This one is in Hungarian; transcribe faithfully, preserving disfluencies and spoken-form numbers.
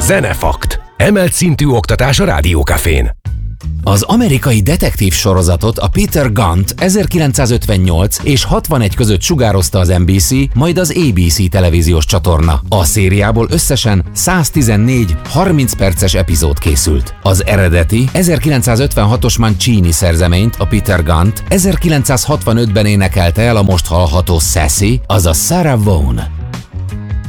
Zenefakt. Emelt szintű oktatás a Rádiókafén. Az amerikai detektív sorozatot a Peter Gant ezerkilencszázötvennyolc és hatvanegy között sugározta az en bé cé, majd az á bé cé televíziós csatorna. A szériából összesen száztizennégy harminc perces epizód készült. Az eredeti ezerkilencszázötvenhatos Mancini szerzeményt a Peter Gant ezerkilencszázhatvanötben énekelte el a most hallható Sassy, azaz Sarah Vaughan.